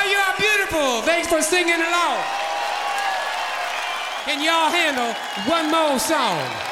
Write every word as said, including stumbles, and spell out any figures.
Oh, you are beautiful. Thanks for singing along. Can y'all handle one more song?